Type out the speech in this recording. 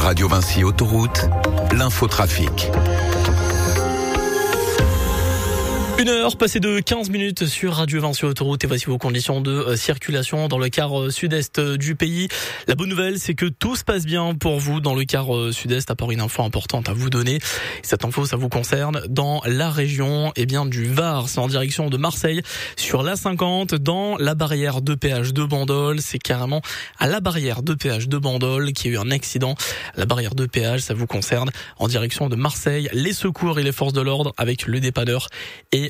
Radio Vinci Autoroute, l'infotrafic. 1h passée de 15 minutes sur Radio Vinci Autoroute et voici vos conditions de circulation dans le quart sud-est du pays. La bonne nouvelle, c'est que tout se passe bien pour vous dans le quart sud-est, à part une info importante à vous donner. Cette info, ça vous concerne dans la région du Var. C'est en direction de Marseille sur l'A50 dans la barrière de péage de Bandol. C'est carrément à la barrière de péage de Bandol qu'il y a eu un accident. La barrière de péage, ça vous concerne en direction de Marseille. Les secours et les forces de l'ordre avec le dépanneur et